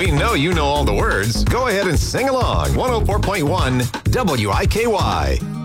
We know you know all the words. Go ahead and sing along. 104.1 WIKY.